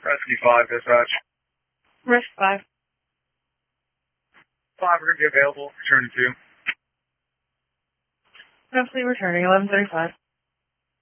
Rescue 5, dispatch. Risk 5. 5, we're going to be available. Return to 2. Absolutely returning, 11:35.